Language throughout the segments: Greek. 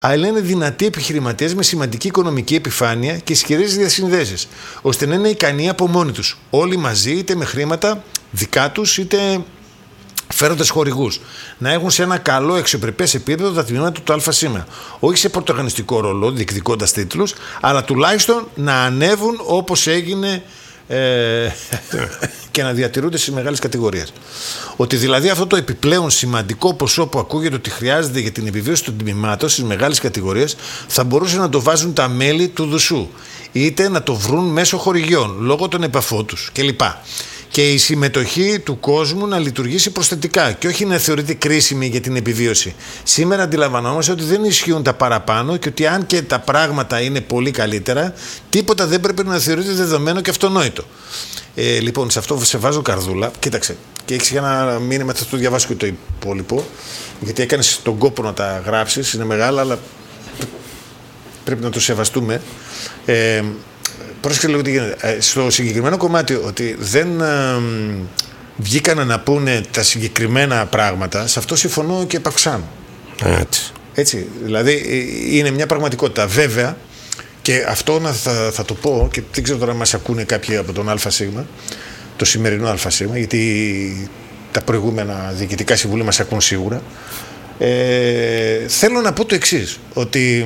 αλλά είναι δυνατοί επιχειρηματίες με σημαντική οικονομική επιφάνεια και ισχυρές διασυνδέσεις, ώστε να είναι ικανοί από μόνοι τους, όλοι μαζί, είτε με χρήματα δικά τους, είτε φέροντας χορηγούς, να έχουν σε ένα καλό αξιοπρεπές επίπεδο τα τμήματα του ΑΣ. Όχι σε πρωταγωνιστικό ρόλο, διεκδικώντας τίτλους, αλλά τουλάχιστον να ανέβουν όπως έγινε και να διατηρούνται στις μεγάλες κατηγορίες. Ότι δηλαδή αυτό το επιπλέον σημαντικό ποσό που ακούγεται ότι χρειάζεται για την επιβίωση των τμήματων στις μεγάλες κατηγορίες θα μπορούσαν να το βάζουν τα μέλη του ΔΟΣΟΥ, είτε να το βρουν μέσω χορηγιών λόγω των επαφών τους κλπ. Και η συμμετοχή του κόσμου να λειτουργήσει προσθετικά και όχι να θεωρείται κρίσιμη για την επιβίωση. Σήμερα αντιλαμβανόμαστε ότι δεν ισχύουν τα παραπάνω και ότι αν και τα πράγματα είναι πολύ καλύτερα, τίποτα δεν πρέπει να θεωρείται δεδομένο και αυτονόητο. Λοιπόν, σε αυτό σε βάζω καρδούλα. Κοίταξε, και έχεις ένα μήνυμα, θα το διαβάσω και το υπόλοιπο, γιατί έκανες τον κόπο να τα γράψεις, είναι μεγάλα, αλλά πρέπει να το σεβαστούμε. Πρόσεξε λίγο τι γίνεται. Στο συγκεκριμένο κομμάτι ότι δεν βγήκαν να πούνε τα συγκεκριμένα πράγματα, σε αυτό συμφωνώ και επαυξάνω. Έτσι. Δηλαδή είναι μια πραγματικότητα. Βέβαια, και αυτό θα το πω, και δεν ξέρω τώρα αν μας ακούνε κάποιοι από τον ΑΣ, το σημερινό ΑΣ, γιατί τα προηγούμενα διοικητικά συμβούλια μας ακούν σίγουρα. Θέλω να πω το εξής, ότι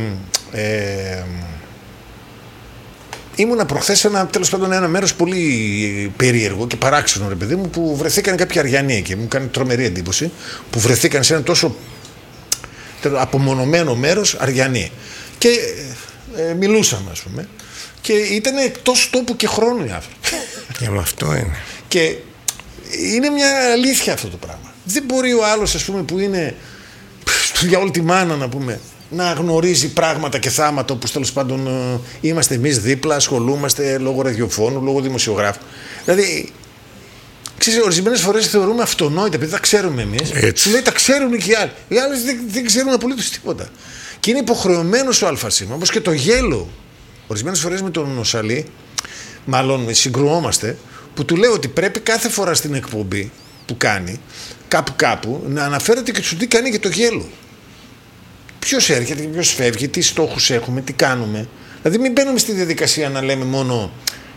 ήμουνα προχθές τέλος πάντων ένα μέρος πολύ περίεργο και παράξενο, ρε παιδί μου, που βρεθήκαν κάποιοι Αριανοί εκεί. Μου κάνει τρομερή εντύπωση που βρεθήκαν σε ένα τόσο απομονωμένο μέρος Αριανοί. Και μιλούσαμε, ας πούμε, και ήταν εκτός τόπου και χρόνου οι άνθρωποι. Και με αυτό είναι. Και είναι μια αλήθεια αυτό το πράγμα. Δεν μπορεί ο άλλος, ας πούμε, που είναι για όλη τη μάνα, να πούμε, να γνωρίζει πράγματα και θάματα όπως τέλος πάντων είμαστε εμείς δίπλα, ασχολούμαστε λόγω ραδιοφώνου, λόγω δημοσιογράφου. Δηλαδή, ξέρεις, ορισμένες φορές θεωρούμε αυτονόητα, επειδή τα ξέρουμε εμείς. Σου λέει τα ξέρουν και οι άλλοι. Οι άλλοι δεν ξέρουν απολύτως τίποτα. Και είναι υποχρεωμένος ο ΑΣ, όπως και το γέλο. Ορισμένες φορές με τον Νοσαλή, μάλλον συγκρουόμαστε, που του λέω ότι πρέπει κάθε φορά στην εκπομπή που κάνει, κάπου, να αναφέρεται και του τι κάνει και το γέλο. Ποιος έρχεται και ποιος φεύγει, τι στόχους έχουμε, τι κάνουμε. Δηλαδή μην μπαίνουμε στη διαδικασία να λέμε μόνο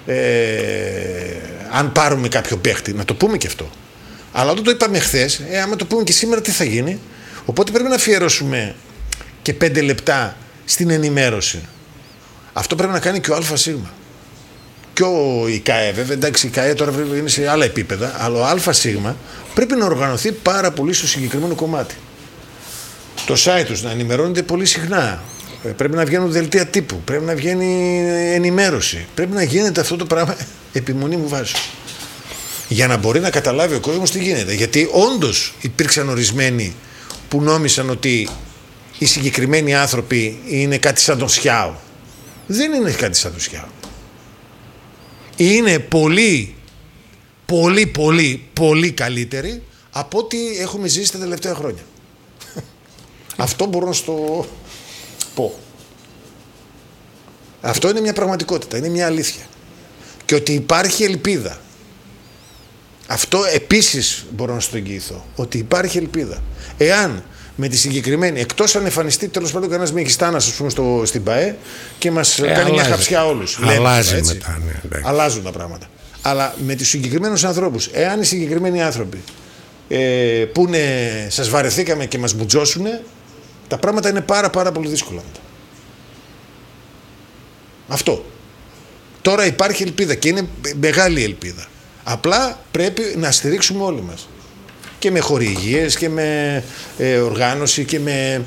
αν πάρουμε κάποιο παίχτη, να το πούμε και αυτό. Αλλά όταν το είπαμε χθες, άμα το πούμε και σήμερα, τι θα γίνει. Οπότε πρέπει να αφιερώσουμε και 5 λεπτά στην ενημέρωση. Αυτό πρέπει να κάνει και ο ΑΣ. Και η ΚΑΕ, βέβαια, εντάξει, η ΚΑΕ τώρα είναι σε άλλα επίπεδα, αλλά ο ΑΣ πρέπει να οργανωθεί πάρα πολύ στο συγκεκριμένο κομμάτι. Το site τους να ενημερώνεται πολύ συχνά. Πρέπει να βγαίνουν δελτία τύπου. Πρέπει να βγαίνει ενημέρωση. Πρέπει να γίνεται αυτό το πράγμα. Επιμονή μου βάζω. Για να μπορεί να καταλάβει ο κόσμος τι γίνεται. Γιατί όντως υπήρξαν ορισμένοι που νόμισαν ότι οι συγκεκριμένοι άνθρωποι είναι κάτι σαν τον Σιάο. Δεν είναι κάτι σαν τον Σιάο. Είναι πολύ καλύτεροι από ό,τι έχουμε ζήσει τα τελευταία χρόνια. Αυτό μπορώ να στο πω. Αυτό είναι μια πραγματικότητα, είναι μια αλήθεια. Και ότι υπάρχει ελπίδα. Αυτό επίσης μπορώ να στο εγγυηθώ. Ότι υπάρχει ελπίδα. Εάν με τη συγκεκριμένη, εκτός αν εμφανιστεί τέλος πάντων κανένας μεγιστάνας, ας πούμε, στην ΠΑΕ και μας κάνει μια χαψιά όλους. Αλλάζει μετά, ναι, αλλάζουν τα πράγματα. Αλλά με τους συγκεκριμένους ανθρώπους, εάν οι συγκεκριμένοι άνθρωποι που σας βαρεθήκαμε και μας μπουτζώσουνε, τα πράγματα είναι πάρα πολύ δύσκολα. Αυτό. Τώρα υπάρχει ελπίδα και είναι μεγάλη ελπίδα. Απλά πρέπει να στηρίξουμε όλοι μας. Και με χορηγίες και με οργάνωση και με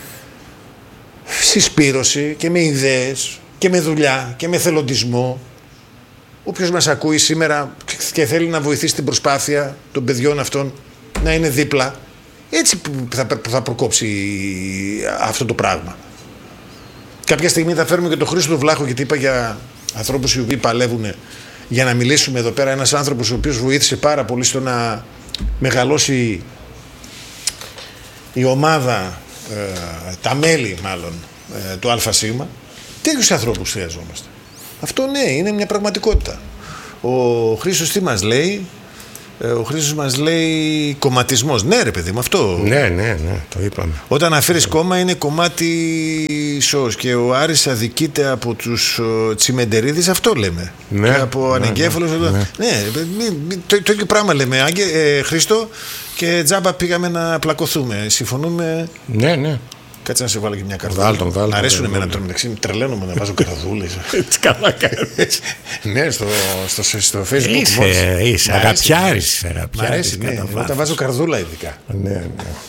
συσπήρωση και με ιδέες και με δουλειά και με θελοντισμό. Όποιος μας ακούει σήμερα και θέλει να βοηθήσει την προσπάθεια των παιδιών αυτών να είναι δίπλα, έτσι που θα προκόψει αυτό το πράγμα. Κάποια στιγμή θα φέρουμε και τον Χρήστο του Βλάχο, γιατί είπα για ανθρώπους οι οποίοι παλεύουν, για να μιλήσουμε εδώ πέρα. Ένας άνθρωπος ο οποίος βοήθησε πάρα πολύ στο να μεγαλώσει η ομάδα, τα μέλη μάλλον του ΑΣ. Τέτοιους ανθρώπους χρειαζόμαστε. Αυτό ναι, είναι μια πραγματικότητα. Ο Χρήστος τι μας λέει? Ο Χρήστος μας λέει κομματισμός. Ναι, ρε παιδί μου, αυτό. Ναι, το είπαμε. Όταν αφήνεις κόμμα είναι κομμάτι σως. Και ο Άρης αδικείται από τους τσιμεντερίδες, αυτό λέμε. Ναι, και από ανεγκέφαλους. Ναι, το ίδιο πράγμα λέμε, Χρήστο, και τζάμπα πήγαμε να πλακωθούμε. Συμφωνούμε. Ναι. Κάτσε να σε βάλω και μια καρδούλα. Βάλ' Μ' αρέσουν εμένα τώρα μεταξύ. Τρελαίνομαι να βάζω καρδούλες. Έτσι καλά κάνεις. Ναι, στο Facebook. Είσαι αγαπιάρης. Μ' αρέσει, ναι, όταν βάζω καρδούλα ειδικά. Ναι.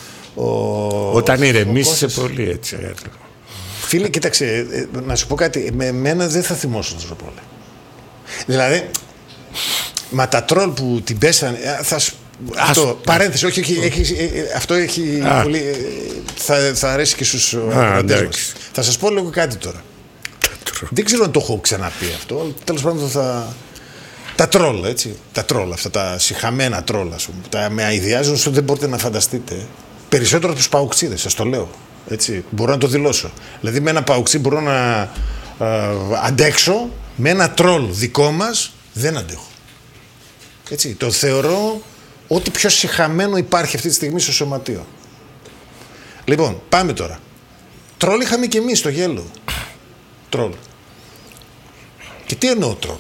Όταν ηρεμήσεις είσαι πολύ έτσι. Φίλε, κοίταξε, να σου πω κάτι. Με εμένα δεν θα θυμώσουν τόσο πολύ. Δηλαδή, μα τα τρόλ που την πέσανε. Αυτό, παρένθεση, όχι, αυτό έχει πολύ. Θα αρέσει και στους ρωτές μας. Θα σας πω λίγο κάτι τώρα. Δεν ξέρω αν το έχω ξαναπεί αυτό. Τέλος πάντων τα τρόλ, έτσι. Τα τρόλ, αυτά τα σιχαμένα τρόλ, ας πούμε. Τα με αηδιάζουν όσο δεν μπορείτε να φανταστείτε. Περισσότερο από τους παουξίδες, σας το λέω. Έτσι. Μπορώ να το δηλώσω. Δηλαδή με ένα παουξί μπορώ να αντέξω. Με ένα τρόλ δικό μας δεν αντέχω. Έτσι. Το θεωρώ ό,τι πιο σιχαμένο υπάρχει αυτή τη στιγμή στο σωματείο. Λοιπόν, πάμε τώρα. Τρόλ είχαμε και εμείς στο γέλο. Τρόλ. Και τι εννοώ τρόλ?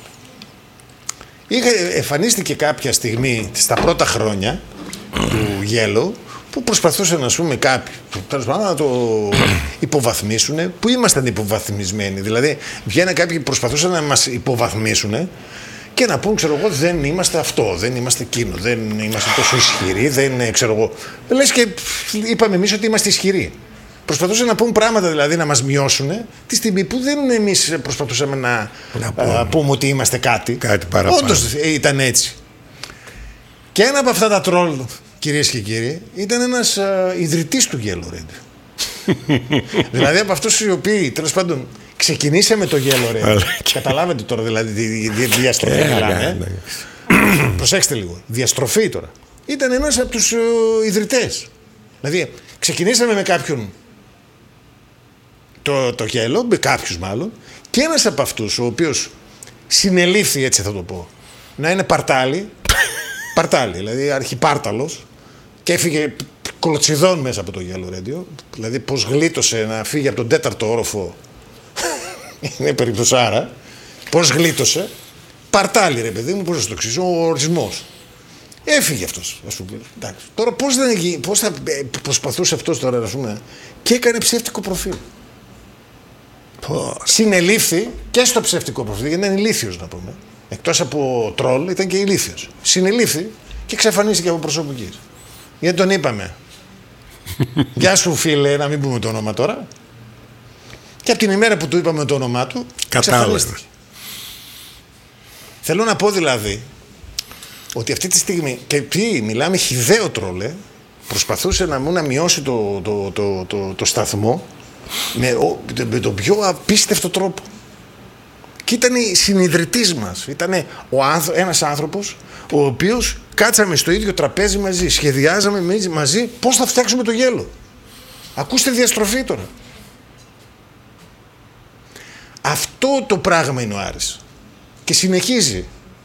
Εμφανίστηκε κάποια στιγμή στα πρώτα χρόνια του γέλο που προσπαθούσαν, ας πούμε, κάποιοι να το υποβαθμίσουν, που ήμασταν υποβαθμισμένοι. Δηλαδή, βγαίνουν κάποιοι που προσπαθούσαν να μας υποβαθμίσουν και να πούν, ξέρω εγώ, δεν είμαστε αυτό, δεν είμαστε εκείνο, δεν είμαστε τόσο ισχυροί, δεν ξέρω εγώ. Λες και είπαμε εμείς ότι είμαστε ισχυροί. Προσπαθούσαν να πούν πράγματα, δηλαδή να μας μειώσουν, τη στιγμή που δεν εμείς προσπαθούσαμε να πούμε ότι είμαστε κάτι. Κάτι παραπάνω. Όντως ήταν έτσι. Και ένα από αυτά τα τρόλ, κυρίες και κύριοι, ήταν ένας ιδρυτής του Yellow Radio. Δηλαδή από αυτούς οι οποίοι, τέλος πάντων, ξεκινήσαμε το Yellow Radio. Καταλάβετε τώρα δηλαδή τη διαστροφή μιλάμε. Προσέξτε λίγο. Διαστροφή τώρα. Ήταν ένας από τους ιδρυτές. Δηλαδή ξεκινήσαμε με κάποιον το Yellow, με κάποιους μάλλον, και ένας από αυτούς ο οποίος συνελήφθη, έτσι θα το πω, να είναι παρτάλι, δηλαδή αρχιπάρταλος, και έφυγε κολοτσιδών μέσα από το Yellow Radio. Δηλαδή πως γλίτωσε να φύγει από τον 4ο όροφο. Είναι περιπτωσάρα. Πώς γλίτωσε. Παρτάλι, ρε παιδί μου, πώς θα το εξηγήσω, ο ορισμός. Έφυγε αυτός, ας πούμε. Εντάξει. Τώρα πώς θα προσπαθούσε αυτός τώρα, ας πούμε, και έκανε ψεύτικο προφίλ. Συνελήφθη και στο ψεύτικο προφίλ, γιατί ήταν ηλίθιος, να πούμε. Εκτός από τρόλ, ήταν και ηλίθιος. Συνελήφθη και εξαφανίστηκε από προσωπικής. Γιατί τον είπαμε. Γεια σου, φίλε, να μην πούμε το όνομα τώρα. Και από την ημέρα που του είπαμε το όνομά του, εξαφανίστηκε. Θέλω να πω δηλαδή ότι αυτή τη στιγμή, και τι μιλάμε χυδαίο τρόλε, προσπαθούσε να μειώσει το σταθμό με τον πιο απίστευτο τρόπο. Και ήταν συνειδητής μας. Ήταν ένας άνθρωπος ο οποίος κάτσαμε στο ίδιο τραπέζι μαζί, σχεδιάζαμε μαζί πώς θα φτιάξουμε το γέλο. Ακούστε διαστροφή τώρα. Αυτό το πράγμα είναι ο Άρης. Και συνεχίζει.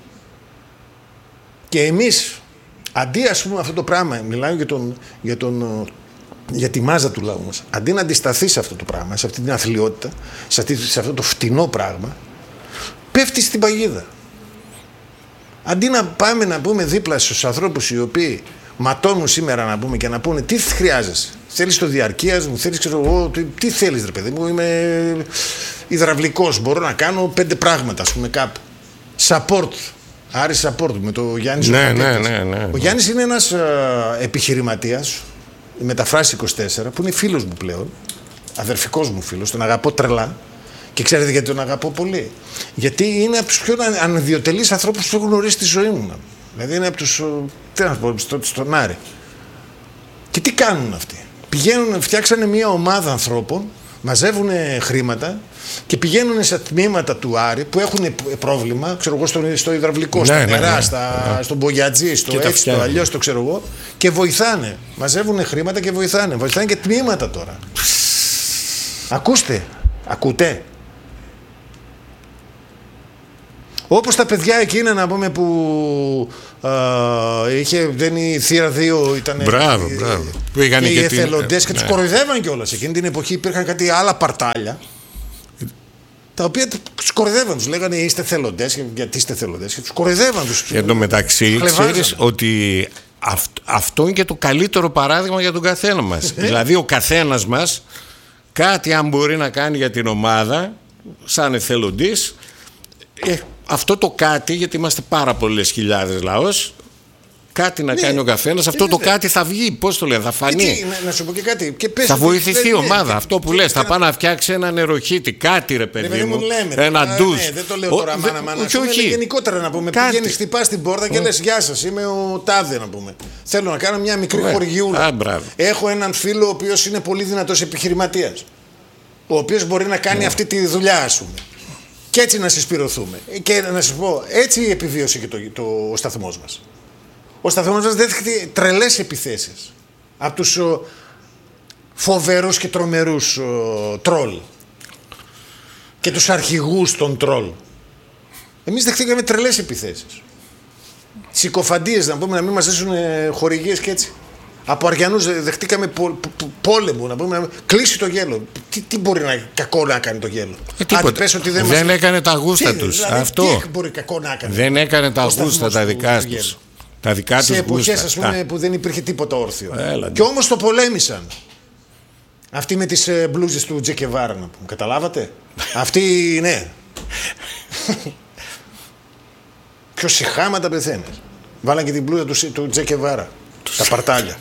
Και εμείς, αντί, ας πούμε, αυτό το πράγμα, μιλάω για τη μάζα του λαού μας, αντί να αντισταθεί σε αυτό το πράγμα, σε αυτή την αθλιότητα, σε αυτό το φτηνό πράγμα, πέφτει στην παγίδα. Αντί να πάμε να πούμε δίπλα στους ανθρώπους οι οποίοι ματώνουν σήμερα, να πούμε, και να πούνε τι χρειάζεσαι. Θέλεις το διαρκείας μου, θέλεις, ξέρω εγώ, τι θέλεις, ρε παιδί μου, είμαι υδραυλικός, μπορώ να κάνω 5 πράγματα, ας πούμε, κάπου. Support, Άρης Support, με το Γιάννη. Ναι. Ο Γιάννης είναι ένας επιχειρηματίας, η Μεταφράση 24, που είναι φίλος μου πλέον, αδερφικός μου φίλος, τον αγαπώ τρελά. Και ξέρετε γιατί τον αγαπώ πολύ? Γιατί είναι από τους πιο ανιδιοτελείς ανθρώπους που έχω γνωρίσει στη ζωή μου. Δηλαδή είναι από τους, τι να πω, στον Άρη. Και τι κάνουν αυτοί? Πηγαίνουν, φτιάξανε μια ομάδα ανθρώπων, μαζεύουν χρήματα και πηγαίνουν σε τμήματα του Άρη που έχουν πρόβλημα, ξέρω εγώ, στο υδραυλικό, στα νερά, στον Μπογιατζή, στο έτσι, στο αλλιώς, το ξέρω εγώ, και βοηθάνε. Μαζεύουν χρήματα και βοηθάνε. Βοηθάνε και τμήματα τώρα. Ακούστε. Όπως τα παιδιά εκείνα να πούμε που δεν η θύρα 2 ήταν. Μπράβο. Που είχαν και οι εθελοντές και τους κοροϊδεύαν κιόλας. Εκείνη την εποχή υπήρχαν κάτι άλλα παρτάλια. Τα οποία τους κοροϊδεύαν, τους λέγανε είστε θελοντές, γιατί είστε θελοντές, και τους κοροϊδεύαν. Εν τω μεταξύ, ξέρεις ότι αυτό είναι και το καλύτερο παράδειγμα για τον καθένα μας. Δηλαδή, ο καθένας μας κάτι αν μπορεί να κάνει για την ομάδα, σαν εθελοντής, αυτό το κάτι, γιατί είμαστε πάρα πολλές χιλιάδες λαός, κάτι να κάνει ο καθένας, αυτό το κάτι θα βγει, πώς το λένε, θα φανεί. Να σου πω και κάτι. Και πες, θα βοηθηθεί η ομάδα, αυτό που λες. Θα πάει να φτιάξει ένα νεροχύτη, κάτι ρε παιδί μου. Ένα ντους. Δεν το λέω τώρα μάνα. Γενικότερα να πούμε. Πηγαίνεις, χτυπάς την πόρτα και λες γεια σας, είμαι ο Τάδε να πούμε. Θέλω να κάνω μια μικρή χορηγιούλα. Έχω έναν φίλο ο οποίος είναι πολύ δυνατός επιχειρηματίας. Ο οποίος μπορεί να κάνει αυτή τη δουλειά, ας πούμε. Και έτσι να συσπηρωθούμε. Και να σας πω, έτσι επιβίωσε και ο σταθμός μας. Ο σταθμός μας δέχτηκε τρελές επιθέσεις από τους φοβερούς και τρομερούς τρόλ και τους αρχηγούς των τρόλ. Εμείς δεχτήκαμε τρελές επιθέσεις. Συκοφαντίες να πούμε, να μην μας δώσουν χορηγίες και έτσι. Από Αριανούς δεχτήκαμε πόλεμο, να πούμε, κλείσει το γέλο. Τι μπορεί κακό να κάνει το γέλο? Ότι δεν έκανε τα γούστα τους. Δηλαδή, αυτό. Τι μπορεί κακό να κάνει? Δεν έκανε τα γούστα τα δικά τους. Τα δικά σε εποχές, ας πούμε, που δεν υπήρχε τίποτα όρθιο. Και όμως το πολέμησαν. Αυτοί με τις μπλούζες του Τζεκεβάρα, να πούμε. Καταλάβατε? Αυτοί, ναι. Πιο σιχάματα πεθαίνεις. Βάλαν και την μπλούζα του Τζεκεβάρα. Τα παρτάλια.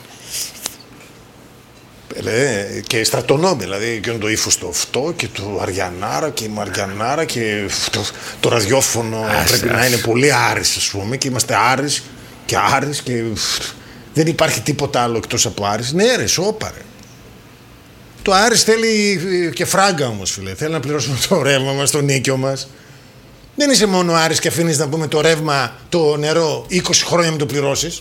Και στρατονόμοι, δηλαδή, και το ύφος το αυτό και το Αριανάρα και η Μαριανάρα και το ραδιόφωνο πρέπει να είναι πολύ Άρης, ας πούμε, και είμαστε Άρης και Άρης και δεν υπάρχει τίποτα άλλο εκτός από Άρης. Ναι ρε, σώπα ρε. Το Άρης θέλει και φράγκα όμως, φίλε. Θέλει να πληρώσουμε το ρεύμα μας, το νίκιο μας. Δεν είσαι μόνο Άρης και αφήνεις να πούμε το ρεύμα, το νερό 20 χρόνια μην το πληρώσεις.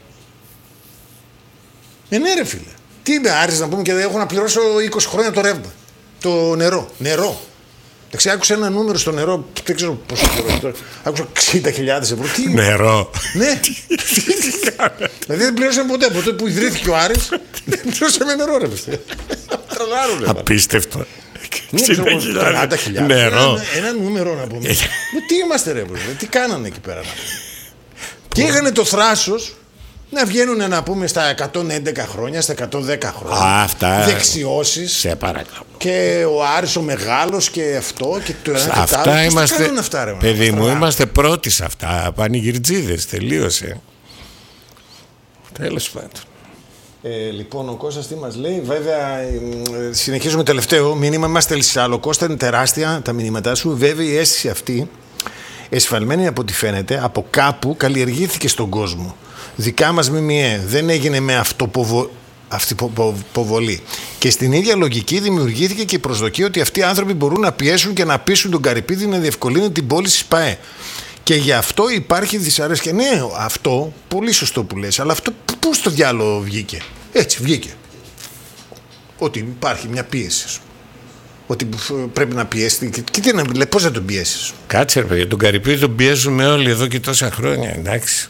Ναι ρε φίλε. Τι είμαι Άρης να πούμε και δεν έχω να πληρώσω 20 χρόνια το ρεύμα. Το νερό. Εντάξει, άκουσα ένα νούμερο στο νερό, δεν ξέρω πόσο ευρώ. Άκουσα 60.000 ευρώ. Τι νερό. Ναι. Δηλαδή δεν πληρώσαμε ποτέ. Ποτέ που ιδρύθηκε ο Άρης, δεν πληρώσαμε νερό, ρε παιδιά. Τρελάρουνε. Απίστευτο. 30.000 νερό. Ένα νούμερο να πούμε. Τι είμαστε, ρε παιδιά. Τι κάνανε εκεί πέρα? Και είχαν το θράσος να βγαίνουν, να πούμε, στα 111 χρόνια, στα 110 χρόνια. Αυτά. Δεξιώσεις. Σε παρακαλώ. Και ο Άρης ο Μεγάλος και αυτό και το ένα και το άλλο. Αυτά είμαστε. Αυτά, ρε, παιδί μου, είμαστε πρώτοι σε αυτά. Πανηγυρτζίδες, τελείωσε. Τέλος πάντων. Λοιπόν, ο Κώστας τι μας λέει? Βέβαια, συνεχίζουμε τελευταίο μήνυμα. Μας στέλνεις άλλο, Κώστα, είναι τεράστια τα μηνύματά σου. Βέβαια, η αίσθηση αυτή, εσφαλμένη από ό,τι φαίνεται, από κάπου καλλιεργήθηκε στον κόσμο. Δικά μας ΜΜΕ δεν έγινε με αυτοποβολή. Και στην ίδια λογική δημιουργήθηκε και η προσδοκία ότι αυτοί οι άνθρωποι μπορούν να πιέσουν και να πείσουν τον Καρυπίδη να διευκολύνει την πώληση ΠΑΕ. Και γι' αυτό υπάρχει δυσαρέσκεια. Ναι, αυτό, πολύ σωστό που λες, αλλά αυτό πού στο διάλογο βγήκε? Έτσι βγήκε. Ότι υπάρχει μια πίεση. Ότι πρέπει να πιέσει. Και τι να λέει, πώς θα τον πιέσεις? Κάτσε ρε παιδιά, τον Καρυπίδη τον πιέζουμε όλοι εδώ και τόσα χρόνια, εντάξει.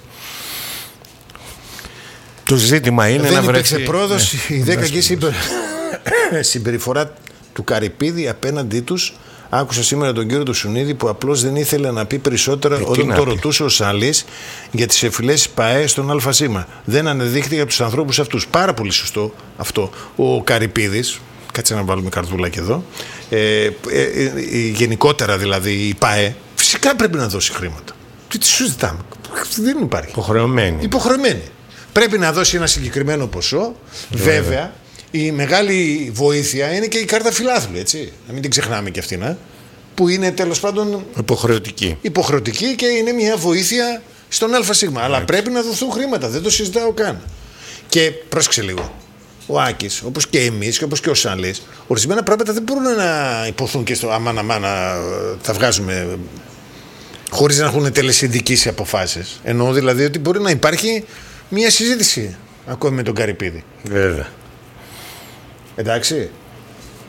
Το ζήτημα είναι δεν να βρεθεί. Δεν υπήρξε πρόοδος, η δέκακη συμπεριφορά του Καρυπίδη απέναντί τους. Άκουσα σήμερα τον κύριο του Σουνίδη που απλώς δεν ήθελε να πει περισσότερα όταν το ρωτούσε ο Σαλής για τις εφηλές ΠΑΕ στον ΑΣ. Δεν ανεδείχθηκε από τους ανθρώπους αυτούς. Πάρα πολύ σωστό αυτό. Ο Καρυπίδης, κάτσε να βάλουμε καρτούλα και εδώ, γενικότερα δηλαδή η ΠΑΕ, φυσικά πρέπει να δώσει χρήματα. Τι σου ζητάμε? Δεν υπάρχει. Υποχρεωμένη. Πρέπει να δώσει ένα συγκεκριμένο ποσό. Βέβαια, η μεγάλη βοήθεια είναι και η κάρτα φιλάθλου, έτσι. Να μην την ξεχνάμε και αυτήν, που είναι τέλος πάντων υποχρεωτική και είναι μια βοήθεια στον ΑΣ. Αλλά πρέπει να δοθούν χρήματα, δεν το συζητάω καν. Και πρόσεξε λίγο. Ο Άκης, όπως και εμείς και όπως και ο Σαλής, ορισμένα πράγματα δεν μπορούν να υποθούν και στο αμάνα θα βγάζουμε χωρίς να έχουν τελεσυνδικήσει αποφάσεις. Εννοώ δηλαδή ότι μπορεί να υπάρχει μια συζήτηση ακόμη με τον Καρυπίδη. Βέβαια. Εντάξει.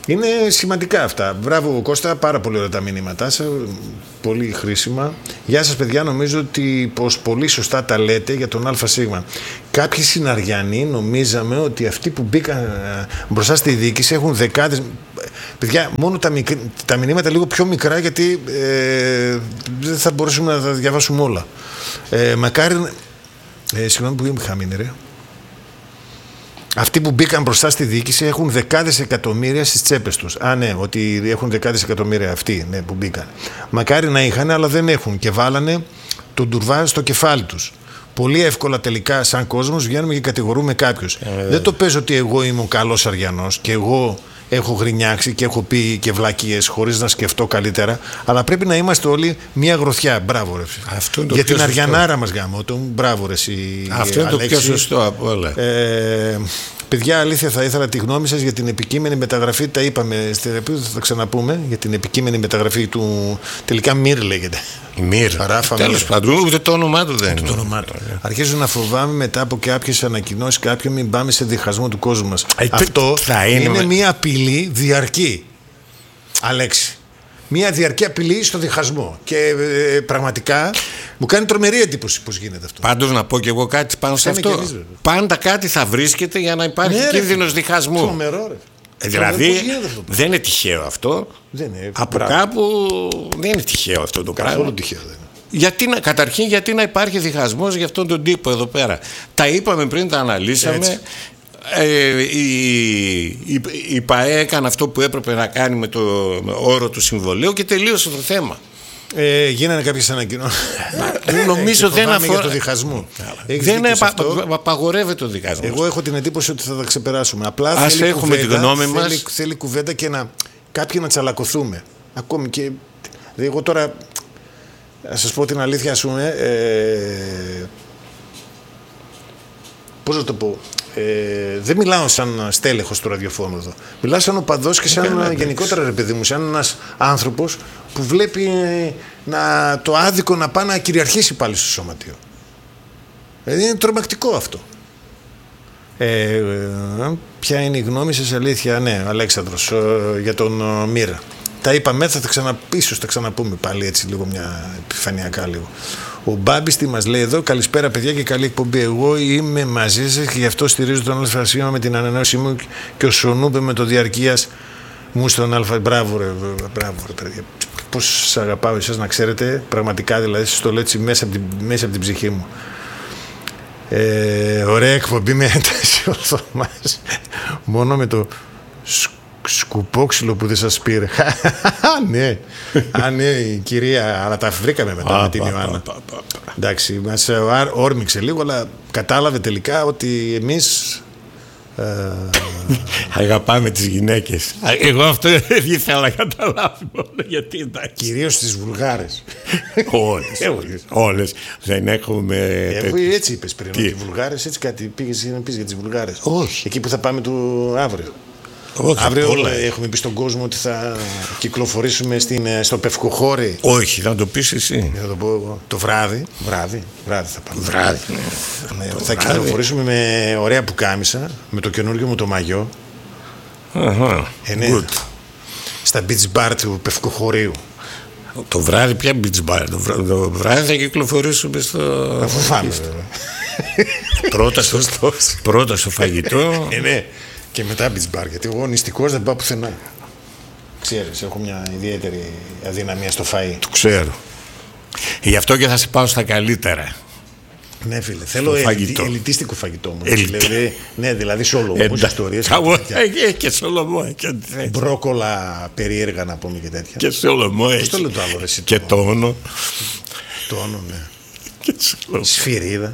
Είναι σημαντικά αυτά. Μπράβο Κώστα, πάρα πολύ ωραία τα μηνύματά σας, πολύ χρήσιμα. Γεια σας παιδιά, νομίζω ότι πως πολύ σωστά τα λέτε για τον ΑΣ. Κάποιοι συναριανοί νομίζαμε ότι αυτοί που μπήκαν μπροστά στη διοίκηση έχουν δεκάδες. Παιδιά, μόνο τα μηνύματα λίγο πιο μικρά, γιατί δεν θα μπορέσουμε να τα διαβάσουμε όλα. Μακάρι. Συγγνώμη που είμαι χαμήνη, ρε. Αυτοί που μπήκαν μπροστά στη διοίκηση έχουν δεκάδες εκατομμύρια στις τσέπες τους. Α, ναι, ότι έχουν δεκάδες εκατομμύρια αυτοί, ναι, που μπήκαν. Μακάρι να είχαν, αλλά δεν έχουν και βάλανε τον τουρβά στο κεφάλι τους. Πολύ εύκολα τελικά, σαν κόσμος, βγαίνουμε και κατηγορούμε κάποιους. Δεν το παίζω ότι εγώ είμαι ο καλός Αριανός και εγώ έχω γρινιάξει και έχω πει και βλακίες χωρίς να σκεφτώ καλύτερα, αλλά πρέπει να είμαστε όλοι μια γροθιά. Μπράβο, ρε. Για την Αριανάρα μας γάμο. Μπράβο, ρε. Αυτό είναι το πιο σωστό από όλα. Παιδιά, αλήθεια, θα ήθελα τη γνώμη σας για την επικείμενη μεταγραφή. Τα είπαμε στη θεραπεία, θα τα ξαναπούμε. Για την επικείμενη μεταγραφή του. Τελικά Μυρ λέγεται. Μυρ. Τέλος πάντων, ούτε το όνομά του δεν είναι. Το όνομά του. Αρχίζω να φοβάμαι μετά από κάποιες ανακοινώσεις κάποιον μην πάμε σε διχασμό του κόσμου μας. Αυτό είναι μια απειλή διαρκή. Αλέξη. Μια διαρκή απειλή στο διχασμό. Και πραγματικά μου κάνει τρομερή εντύπωση πώς γίνεται αυτό. Πάντως να πω και εγώ κάτι πάνω σε αυτό. Πάντα κάτι θα βρίσκεται για να υπάρχει κίνδυνος διχασμού. Τρομερό, ρε. Δηλαδή δεν είναι τυχαίο αυτό. Από κάπου δεν είναι τυχαίο αυτό το πράγμα. Καθόλου τυχαίο δεν είναι. Καταρχήν, γιατί να υπάρχει διχασμός για αυτόν τον τύπο εδώ πέρα. Τα είπαμε πριν, τα αναλύσαμε. Η ΠΑΕ έκανε αυτό που έπρεπε να κάνει με το όρο του συμβολέου και τελείωσε το θέμα. Γίνανε κάποιες ανακοινώσεις. Νομίζω δεν αφορά για το διχασμό. Δεν απαγορεύεται ο διχασμός. Εγώ έχω την εντύπωση ότι θα τα ξεπεράσουμε. Απλά ας έχουμε την γνώμη μας. Θέλει κουβέντα και κάποιοι να τσαλακωθούμε. Ακόμη και. Εγώ τώρα. Να σας πω την αλήθεια, ας πούμε. Πώς να το πω. Δεν μιλάω σαν στέλεχος του ραδιοφώνου εδώ. Μιλάω σαν οπαδός και σαν γενικότερα, ρε παιδί μου, σαν ένας άνθρωπος που βλέπει το άδικο να πάει να κυριαρχήσει πάλι στο σωματείο. Δηλαδή είναι τρομακτικό αυτό. Ποια είναι η γνώμη σας, αλήθεια? Ναι, Αλέξανδρος, για τον Μύρα. Τα είπαμε, ίσως τα ξαναπούμε πάλι έτσι λίγο, μια επιφανειακά λίγο. Ο Μπάμπης τι μας λέει εδώ? Καλησπέρα παιδιά και καλή εκπομπή. Εγώ είμαι μαζί σας και γι' αυτό στηρίζω τον ΑΣ με την ανανέωσή μου και ο Σονούπε με το διαρκείας μου στον ΑΛΦΑ. Μπράβο ρε παιδιά. Πώς σας αγαπάω εσάς, να ξέρετε. Πραγματικά δηλαδή σας το λέω έτσι μέσα από την ψυχή μου. Ωραία εκπομπή με ένταση ορθομάς. Μόνο με το σκουπόξυλο που δεν σας πήρε. Ναι, η κυρία, αλλά τα βρήκαμε μετά με την Ιωάννα. Εντάξει, μας όρμηξε λίγο, αλλά κατάλαβε τελικά ότι εμείς αγαπάμε τις γυναίκες. Εγώ αυτό δεν ήθελα να καταλάβω. Γιατί εντάξει. Κυρίως τις Βουλγάρες. Όλες. Δεν έχουμε. Έτσι είπες πριν, ότι οι Βουλγάρες, έτσι κάτι πήγες να πεις για τις Βουλγάρες? Όχι. Εκεί που θα πάμε αύριο. Όχι, αύριο έχουμε πει στον κόσμο ότι θα κυκλοφορήσουμε στο Πευκοχώρι. Όχι, θα το πεις εσύ. Θα το πω εγώ. Το βράδυ θα πάμε. Βράδυ. Ναι, θα κυκλοφορήσουμε με ωραία πουκάμισα, με το καινούργιο μου το μαγιό. Good. Στα beach bar του Πευκοχωρίου. Το βράδυ πια beach bar? Το βράδυ θα κυκλοφορήσουμε στο. Αφού φάμε. Πρώτα στο φαγητό. Ναι. Και μετά beach bar, γιατί εγώ νηστικός δεν πάω πουθενά. Ξέρεις, έχω μια ιδιαίτερη αδυναμία στο φαΐ. Το ξέρω. Γι' αυτό και θα σε πάω στα καλύτερα. Ναι φίλε, θέλω ελιτίστικο φαγητό μου. Δηλαδή Σολομό, ιστορίες. Και Σολομό. Μπρόκολα περίεργα να πούμε και τέτοια. Και Σολομό έχει. Πώς το λέω το άλλο, εσύ? Και τόνο. Τόνο, ναι. Σφυρίδα.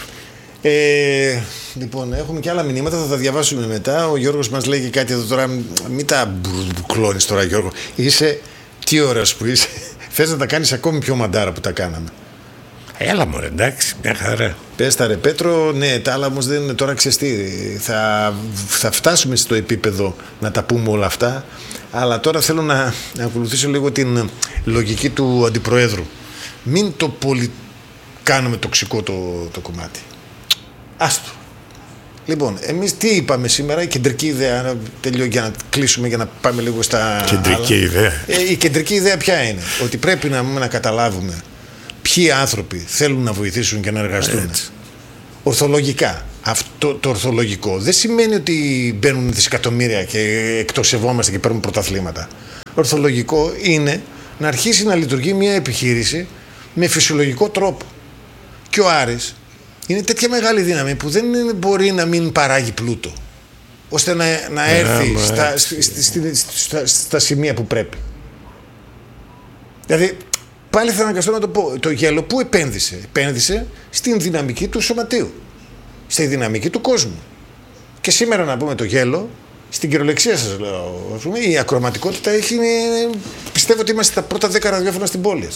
Λοιπόν, έχουμε και άλλα μηνύματα, θα τα διαβάσουμε μετά. Ο Γιώργος μας λέει και κάτι εδώ τώρα. Μην τα μπουκλώνεις τώρα, Γιώργο. Είσαι, τι ωραίος που είσαι. Θες να τα κάνεις ακόμη πιο μαντάρα που τα κάναμε. Έλα μωρέ, εντάξει, μια χαρά. Πες τα ρε Πέτρο, ναι, τα άλλα όμως δεν είναι τώρα ξεστή. Θα φτάσουμε στο επίπεδο να τα πούμε όλα αυτά. Αλλά τώρα θέλω να ακολουθήσω λίγο την λογική του Αντιπροέδρου. Μην το πολύ κάνουμε τοξικό το κομμάτι. Άστο. Λοιπόν, εμείς τι είπαμε σήμερα, η κεντρική ιδέα, τελειώ για να κλείσουμε, για να πάμε λίγο στα κεντρική ιδέα. Η κεντρική ιδέα ποια είναι? Ότι πρέπει να καταλάβουμε ποιοι άνθρωποι θέλουν να βοηθήσουν και να εργαστούν. Ορθολογικά. Αυτό το ορθολογικό δεν σημαίνει ότι μπαίνουν δισεκατομμύρια και εκτοξευόμαστε και παίρνουν πρωταθλήματα. Ορθολογικό είναι να αρχίσει να λειτουργεί μια επιχείρηση με φυσιολογικό τρόπο. Και ο Άρης είναι τέτοια μεγάλη δύναμη που δεν μπορεί να μην παράγει πλούτο, ώστε να έρθει στα σημεία που πρέπει. Δηλαδή, πάλι θα αναγκαστώ να το πω, το γέλο που επένδυσε? Επένδυσε στην δυναμική του σωματείου, στη δυναμική του κόσμου. Και σήμερα να πούμε το γέλο, στην κυριολεξία σας λέω, η ακροματικότητα έχει, πιστεύω ότι είμαστε τα πρώτα 10 ραδιόφωνα στην πόλη.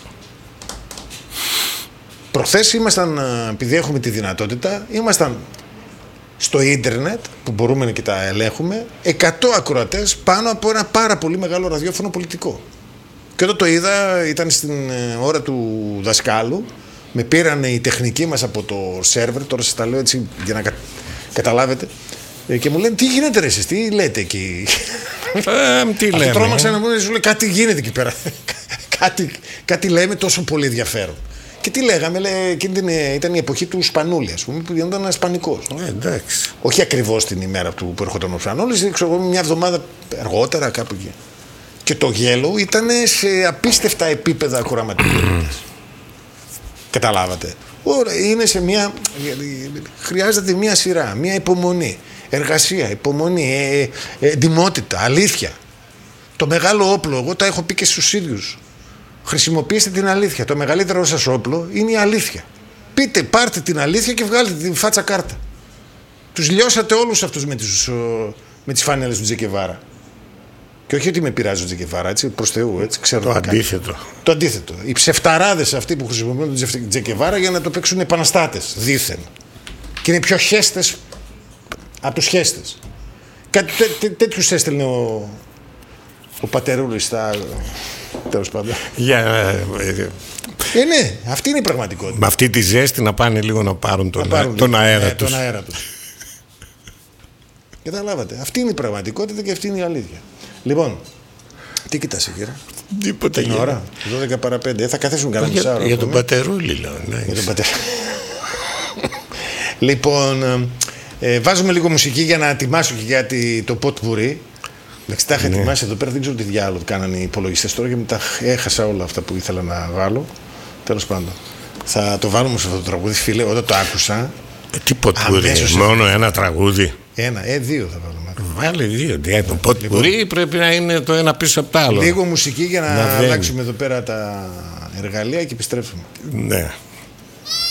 Προχθές ήμασταν, επειδή έχουμε τη δυνατότητα, ήμασταν στο ίντερνετ που μπορούμε και τα ελέγχουμε, 100 ακροατές πάνω από ένα πάρα πολύ μεγάλο ραδιόφωνο πολιτικό. Και όταν το είδα, ήταν στην ώρα του δασκάλου, με πήραν οι τεχνικοί μας από το σερβερ, τώρα σας τα λέω έτσι για να καταλάβετε, και μου λένε τι γίνεται ρε εσείς, τι λέτε εκεί? Τι λέμε? Τρόμαξα να μου λένε κάτι γίνεται εκεί πέρα, κάτι λέμε τόσο πολύ ενδιαφέρον. Και τι λέγαμε, ήταν η εποχή του Σπανούλη, ας πούμε, που γινόταν Ισπανικός. Εντάξει. Όχι ακριβώς την ημέρα που ερχόταν ο Σπανούλης, ξέρω μια εβδομάδα αργότερα κάπου εκεί. Και το γέλο ήταν σε απίστευτα επίπεδα ακροαματικότητας. Καταλάβατε? Είναι σε μια. Χρειάζεται μια σειρά, μια υπομονή. Εργασία, υπομονή, εντιμότητα, αλήθεια. Το μεγάλο όπλο, εγώ τα έχω πει και στους ίδιους. Χρησιμοποιήστε την αλήθεια. Το μεγαλύτερο σας όπλο είναι η αλήθεια. Πάρτε την αλήθεια και βγάλετε την φάτσα κάρτα. Τους λιώσατε όλους αυτούς με τις φανέλες του Τζεκεβάρα. Και όχι ότι με πειράζει ο Τζεκεβάρα, έτσι, προς Θεού, έτσι, ξέρω. Το αντίθετο. Το αντίθετο. Οι ψευταράδες αυτοί που χρησιμοποιούν τον Τζεκεβάρα για να το παίξουν επαναστάτες, δήθεν. Και είναι πιο χέστες από τους χέστες. Κάτι τέτοιους έστελνε ο πατερούλης στα. Τέλος πάντων. Ναι, αυτή είναι η πραγματικότητα. Με αυτή τη ζέστη να πάνε λίγο να πάρουν τον αέρα τους. Τον αέρα τους. Καταλάβατε. Αυτή είναι η πραγματικότητα και αυτή είναι η αλήθεια. Λοιπόν, τι κοιτάς κύριε? Τίποτα. Την ώρα, 12 παρά 5. Θα καθίσουν κανένα μισά ώρα. Για τον πατερούλη λέω. Για τον πατερούλη. Λοιπόν, βάζουμε λίγο μουσική για να ετοιμάσω και για το ποτπουρί. Εντάξει, τα είχα ετοιμάσει εδώ πέρα, δεν ξέρω τι διάλογο κάνανε οι υπολογιστές τώρα και μετά έχασα όλα αυτά που ήθελα να βάλω. Τέλος πάντων. Θα το βάλουμε σε αυτό το τραγούδι, φίλε, όταν το άκουσα. Τι ποτπουρί, μόνο ένα τραγούδι? Δύο θα βάλουμε. Βάλε δύο. Το ποτπουρί πρέπει να είναι το ένα πίσω από το άλλο. Λίγο μουσική για να αλλάξουμε εδώ πέρα τα εργαλεία και επιστρέψουμε. Ναι.